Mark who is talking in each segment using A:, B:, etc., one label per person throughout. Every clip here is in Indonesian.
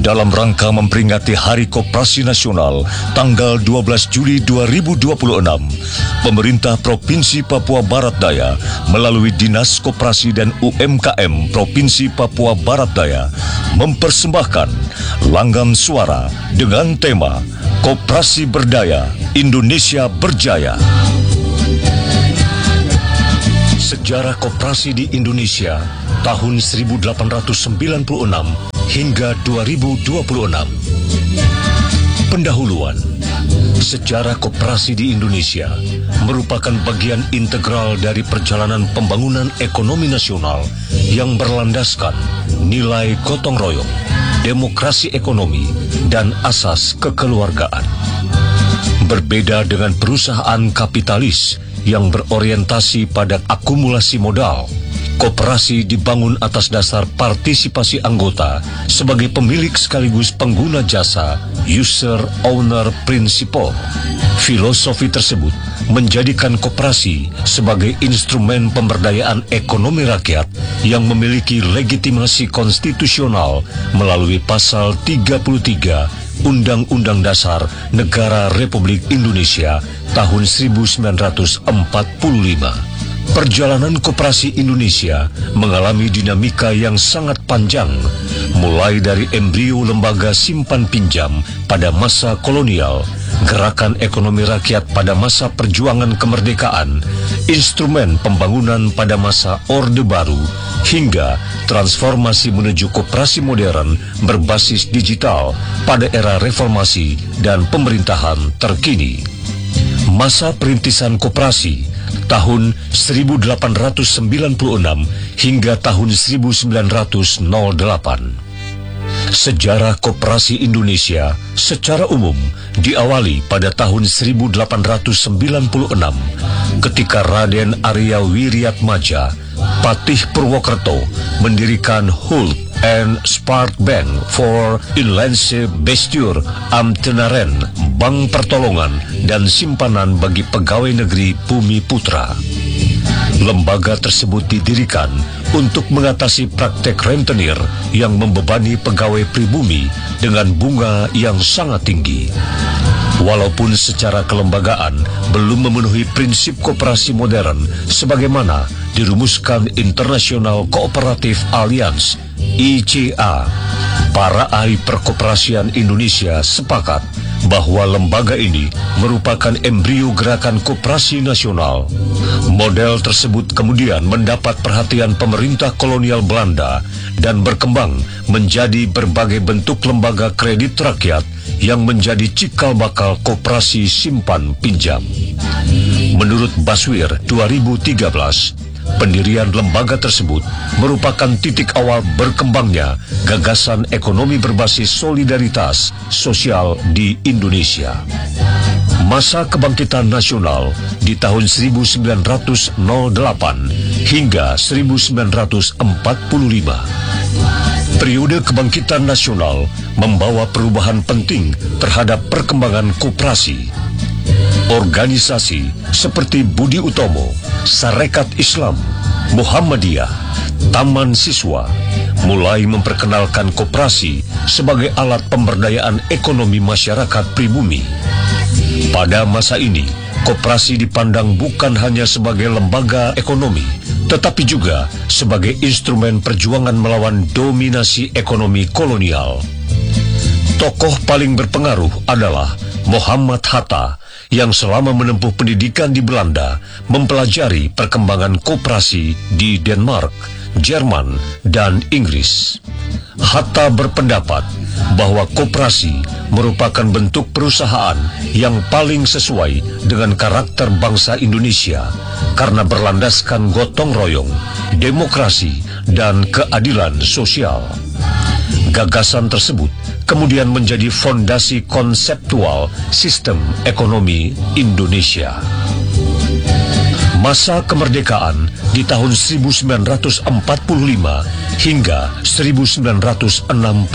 A: Dalam rangka memperingati Hari Koperasi Nasional tanggal 12 Juli 2026, pemerintah Provinsi Papua Barat Daya melalui Dinas Koperasi dan UMKM Provinsi Papua Barat Daya mempersembahkan langgam suara dengan tema Koperasi Berdaya, Indonesia Berjaya. Sejarah koperasi di Indonesia tahun 1896 hingga 2026. Pendahuluan. Sejarah koperasi di Indonesia merupakan bagian integral dari perjalanan pembangunan ekonomi nasional yang berlandaskan nilai gotong royong, demokrasi ekonomi, dan asas kekeluargaan. Berbeda dengan perusahaan kapitalis yang berorientasi pada akumulasi modal, koperasi dibangun atas dasar partisipasi anggota sebagai pemilik sekaligus pengguna jasa, user owner principle. Filosofi tersebut menjadikan koperasi sebagai instrumen pemberdayaan ekonomi rakyat yang memiliki legitimasi konstitusional melalui pasal 33 Undang-Undang Dasar Negara Republik Indonesia tahun 1945. Perjalanan koperasi Indonesia mengalami dinamika yang sangat panjang, mulai dari embrio lembaga simpan pinjam pada masa kolonial, gerakan ekonomi rakyat pada masa perjuangan kemerdekaan, instrumen pembangunan pada masa Orde Baru, hingga transformasi menuju koperasi modern berbasis digital pada era reformasi dan pemerintahan terkini. Masa perintisan koperasi tahun 1896 hingga tahun 1908. Sejarah koperasi Indonesia secara umum diawali pada tahun 1896 ketika Raden Arya Wiryatmaja, Patih Purwokerto, mendirikan Hult and Spark Bank for Inlandse Bestuur Ambtenaren, Bank Pertolongan dan Simpanan bagi Pegawai Negeri Bumi Putra. Lembaga tersebut didirikan untuk mengatasi praktek rentenir yang membebani pegawai pribumi dengan bunga yang sangat tinggi. Walaupun secara kelembagaan belum memenuhi prinsip koperasi modern sebagaimana dirumuskan International Cooperative Alliance (ICA), para ahli perkoperasian Indonesia sepakat bahwa lembaga ini merupakan embrio gerakan koperasi nasional. Model tersebut kemudian mendapat perhatian pemerintah kolonial Belanda dan berkembang menjadi berbagai bentuk lembaga kredit rakyat yang menjadi cikal bakal koperasi simpan pinjam. Menurut Baswir 2013, pendirian lembaga tersebut merupakan titik awal berkembangnya gagasan ekonomi berbasis solidaritas sosial di Indonesia. Masa kebangkitan nasional di tahun 1908 hingga 1945. Periode kebangkitan nasional membawa perubahan penting terhadap perkembangan koperasi. Organisasi seperti Budi Utomo, Sarekat Islam, Muhammadiyah, Taman Siswa mulai memperkenalkan koperasi sebagai alat pemberdayaan ekonomi masyarakat pribumi. Pada masa ini, koperasi dipandang bukan hanya sebagai lembaga ekonomi, tetapi juga sebagai instrumen perjuangan melawan dominasi ekonomi kolonial. Tokoh paling berpengaruh adalah Muhammad Hatta, yang selama menempuh pendidikan di Belanda mempelajari perkembangan koperasi di Denmark, Jerman, dan Inggris. Hatta berpendapat bahwa koperasi merupakan bentuk perusahaan yang paling sesuai dengan karakter bangsa Indonesia karena berlandaskan gotong royong, demokrasi, dan keadilan sosial. Gagasan tersebut kemudian menjadi fondasi konseptual sistem ekonomi Indonesia. Masa kemerdekaan di tahun 1945 hingga 1966.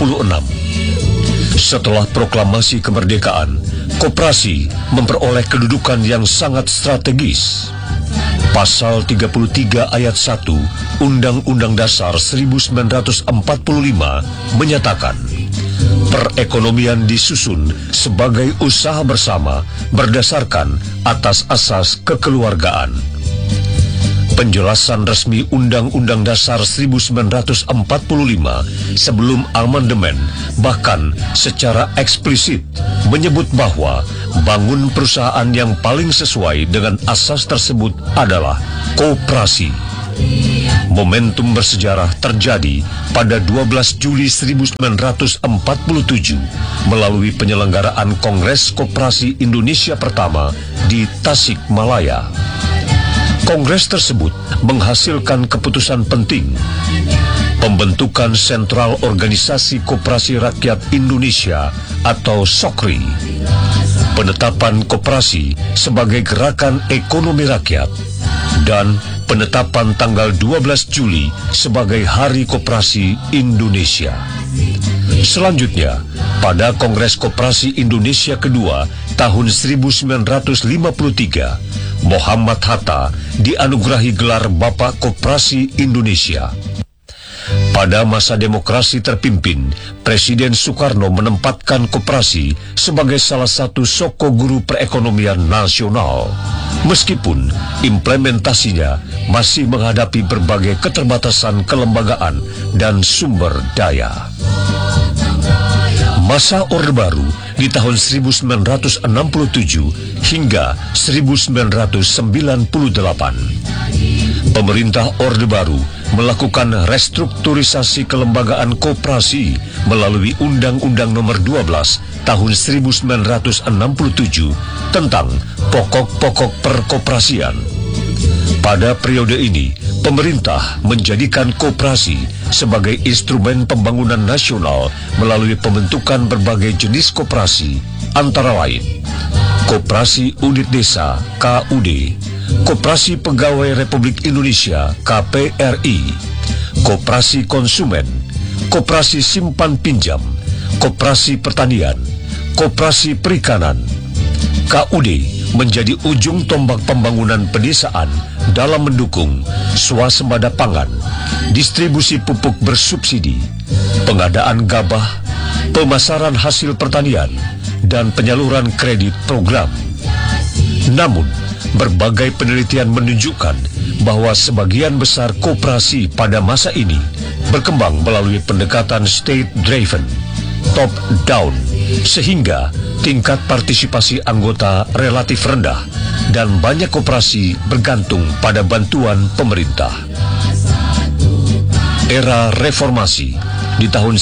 A: Setelah proklamasi kemerdekaan, koperasi memperoleh kedudukan yang sangat strategis. Pasal 33 ayat 1 Undang-Undang Dasar 1945 menyatakan Perekonomian disusun sebagai usaha bersama berdasarkan atas asas kekeluargaan. Penjelasan resmi Undang-Undang Dasar 1945 sebelum amandemen bahkan secara eksplisit menyebut bahwa bangun perusahaan yang paling sesuai dengan asas tersebut adalah koperasi. Momentum bersejarah terjadi pada 12 Juli 1947 melalui penyelenggaraan Kongres Koperasi Indonesia pertama di Tasikmalaya. Kongres tersebut menghasilkan keputusan penting, pembentukan Sentral Organisasi Koperasi Rakyat Indonesia atau SOKRI, penetapan koperasi sebagai gerakan ekonomi rakyat, dan penetapan tanggal 12 Juli sebagai Hari Koperasi Indonesia. Selanjutnya, pada Kongres Koperasi Indonesia kedua tahun 1953, Muhammad Hatta dianugerahi gelar Bapak Koperasi Indonesia. Pada masa demokrasi terpimpin, Presiden Soekarno menempatkan koperasi sebagai salah satu soko guru perekonomian nasional. Meskipun implementasinya masih menghadapi berbagai keterbatasan kelembagaan dan sumber daya. Masa Orde Baru di tahun 1967 hingga 1998. Pemerintah Orde Baru melakukan restrukturisasi kelembagaan koperasi melalui Undang-Undang Nomor 12 Tahun 1967 tentang pokok-pokok perkoperasian. Pada periode ini, pemerintah menjadikan koperasi sebagai instrumen pembangunan nasional melalui pembentukan berbagai jenis koperasi, antara lain Koperasi Unit Desa (KUD), Koperasi Pegawai Republik Indonesia (KPRI), Koperasi Konsumen, Koperasi Simpan Pinjam, Koperasi Pertanian, Koperasi Perikanan. KUD menjadi ujung tombak pembangunan pedesaan dalam mendukung swasembada pangan, distribusi pupuk bersubsidi, pengadaan gabah, pemasaran hasil pertanian, dan penyaluran kredit program. Namun, berbagai penelitian menunjukkan bahwa sebagian besar koperasi pada masa ini berkembang melalui pendekatan state-driven, top-down, sehingga tingkat partisipasi anggota relatif rendah dan banyak koperasi bergantung pada bantuan pemerintah. Era reformasi di tahun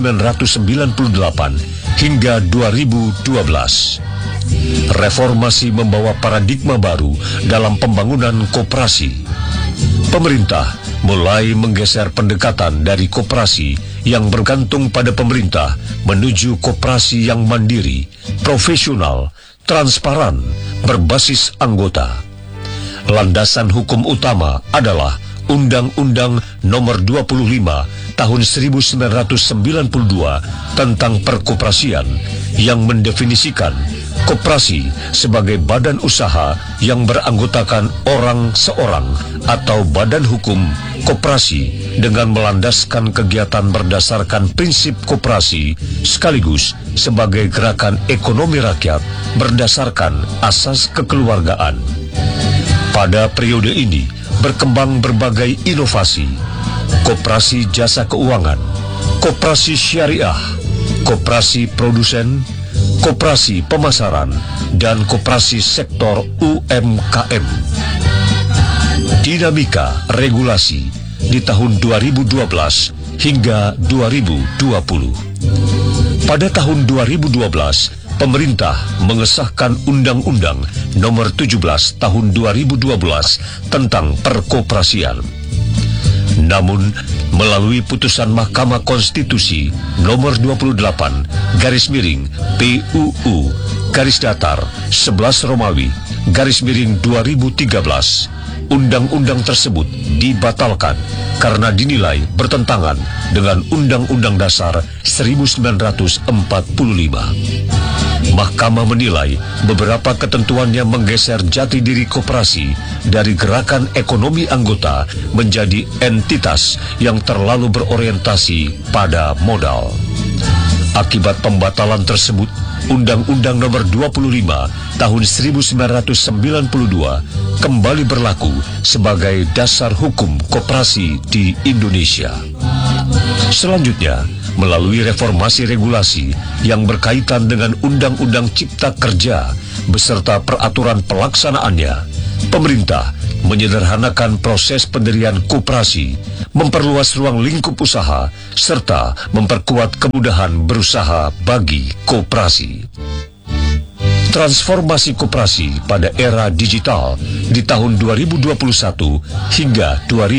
A: 1998 hingga 2012. Reformasi membawa paradigma baru dalam pembangunan koperasi. Pemerintah mulai menggeser pendekatan dari koperasi yang bergantung pada pemerintah menuju koperasi yang mandiri, profesional, transparan, berbasis anggota. Landasan hukum utama adalah Undang-Undang Nomor 25 Tahun 1992 tentang perkoperasian yang mendefinisikan koperasi sebagai badan usaha yang beranggotakan orang seorang atau badan hukum koperasi dengan melandaskan kegiatan berdasarkan prinsip koperasi sekaligus sebagai gerakan ekonomi rakyat berdasarkan asas kekeluargaan. Pada periode ini berkembang berbagai inovasi, koperasi jasa keuangan, koperasi syariah, koperasi produsen, koperasi pemasaran, dan koperasi sektor UMKM. Dinamika regulasi di tahun 2012 hingga 2020. Pada tahun 2012, pemerintah mengesahkan Undang-Undang Nomor 17 Tahun 2012 tentang perkoperasian. Namun, melalui putusan Mahkamah Konstitusi Nomor 28 PUU _11 Romawi _2013, undang-undang tersebut dibatalkan karena dinilai bertentangan dengan Undang-Undang Dasar 1945. Mahkamah menilai beberapa ketentuannya menggeser jati diri koperasi dari gerakan ekonomi anggota menjadi entitas yang terlalu berorientasi pada modal. Akibat pembatalan tersebut, Undang-Undang Nomor 25 Tahun 1992 kembali berlaku sebagai dasar hukum koperasi di Indonesia. Selanjutnya, melalui reformasi regulasi yang berkaitan dengan Undang-Undang Cipta Kerja beserta peraturan pelaksanaannya, pemerintah menyederhanakan proses pendirian koperasi, memperluas ruang lingkup usaha, serta memperkuat kemudahan berusaha bagi koperasi. Transformasi koperasi pada era digital di tahun 2021 hingga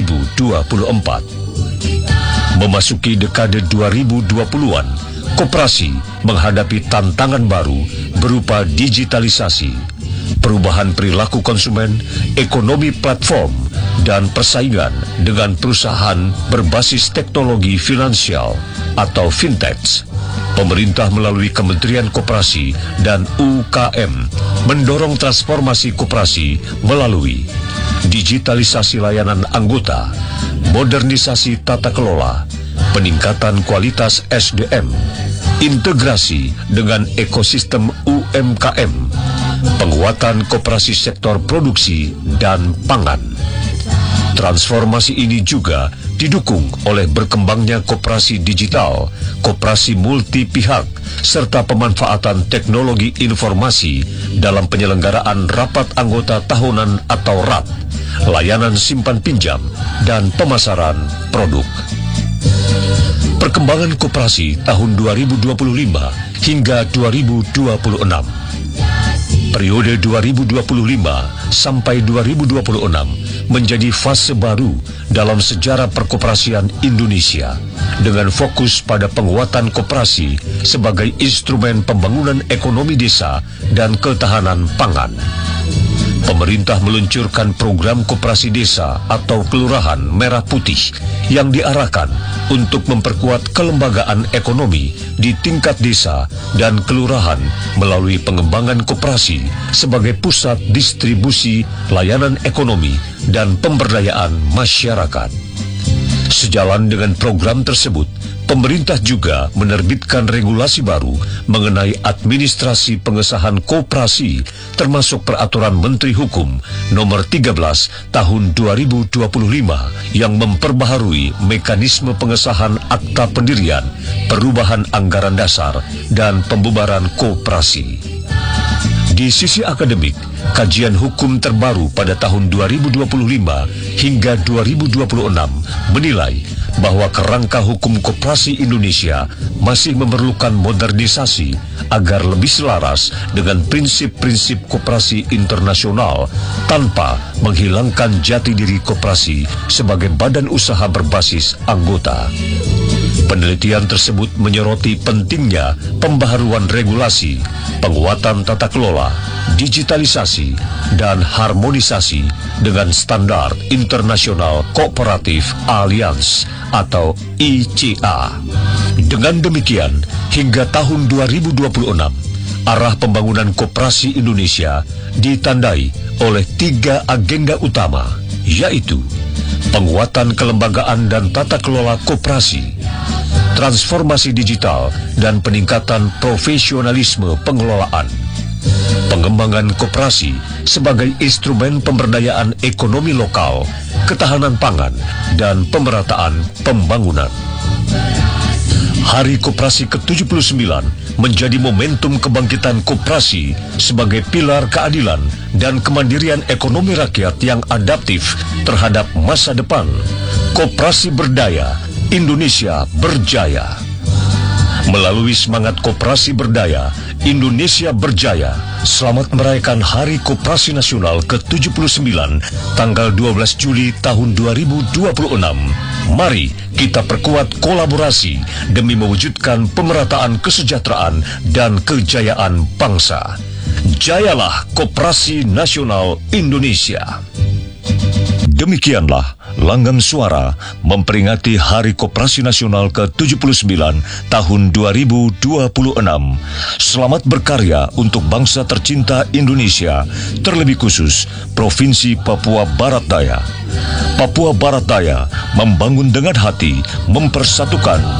A: 2024. Memasuki dekade 2020-an, koperasi menghadapi tantangan baru berupa digitalisasi, perubahan perilaku konsumen, ekonomi platform, dan persaingan dengan perusahaan berbasis teknologi finansial atau fintech. Pemerintah melalui Kementerian Koperasi dan UKM mendorong transformasi koperasi melalui digitalisasi layanan anggota, modernisasi tata kelola, peningkatan kualitas SDM, integrasi dengan ekosistem UMKM, penguatan koperasi sektor produksi dan pangan. Transformasi ini juga didukung oleh berkembangnya koperasi digital, koperasi multi pihak, serta pemanfaatan teknologi informasi dalam penyelenggaraan rapat anggota tahunan atau RAT, layanan simpan pinjam, dan pemasaran produk. Perkembangan koperasi tahun 2025 hingga 2026. Periode 2025 sampai 2026 menjadi fase baru dalam sejarah perkoperasian Indonesia dengan fokus pada penguatan koperasi sebagai instrumen pembangunan ekonomi desa dan ketahanan pangan. Pemerintah meluncurkan program koperasi desa atau kelurahan merah putih yang diarahkan untuk memperkuat kelembagaan ekonomi di tingkat desa dan kelurahan melalui pengembangan koperasi sebagai pusat distribusi layanan ekonomi dan pemberdayaan masyarakat. Sejalan dengan program tersebut, pemerintah juga menerbitkan regulasi baru mengenai administrasi pengesahan koperasi, termasuk Peraturan Menteri Hukum Nomor 13 Tahun 2025 yang memperbaharui mekanisme pengesahan akta pendirian, perubahan anggaran dasar, dan pembubaran koperasi. Di sisi akademik, kajian hukum terbaru pada tahun 2025 hingga 2026 menilai bahwa kerangka hukum koperasi Indonesia masih memerlukan modernisasi agar lebih selaras dengan prinsip-prinsip koperasi internasional tanpa menghilangkan jati diri koperasi sebagai badan usaha berbasis anggota. Penelitian tersebut menyoroti pentingnya pembaharuan regulasi, penguatan tata kelola, digitalisasi, dan harmonisasi dengan standar internasional kooperatif Alliance atau ICA. Dengan demikian, hingga tahun 2026, arah pembangunan koperasi Indonesia ditandai oleh 3 agenda utama, yaitu penguatan kelembagaan dan tata kelola koperasi, transformasi digital dan peningkatan profesionalisme pengelolaan, pengembangan koperasi sebagai instrumen pemberdayaan ekonomi lokal, ketahanan pangan, dan pemerataan pembangunan. Hari Koperasi ke-79 menjadi momentum kebangkitan koperasi sebagai pilar keadilan dan kemandirian ekonomi rakyat yang adaptif terhadap masa depan. Koperasi berdaya, Indonesia berjaya. Melalui semangat koperasi berdaya, Indonesia berjaya. Selamat merayakan Hari Koperasi Nasional ke-79 tanggal 12 Juli tahun 2026. Mari kita perkuat kolaborasi demi mewujudkan pemerataan kesejahteraan dan kejayaan bangsa. Jayalah Koperasi Nasional Indonesia. Demikianlah Langgam Suara memperingati Hari Koperasi Nasional ke-79 tahun 2026. Selamat berkarya untuk bangsa tercinta Indonesia, terlebih khusus Provinsi Papua Barat Daya. Papua Barat Daya membangun dengan hati, mempersatukan